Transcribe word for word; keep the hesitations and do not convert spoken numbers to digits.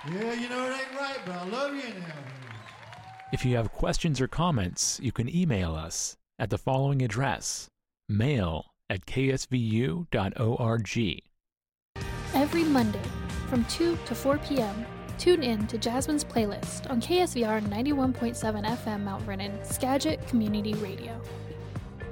Yeah, you know it ain't right, but I love you anyhow. If you have questions or comments, you can email us at the following address, mail at k s v u dot org. Every Monday from two to four p.m., tune in to Jasmine's Playlist on K S V R ninety-one point seven F M Mount Vernon, Skagit Community Radio.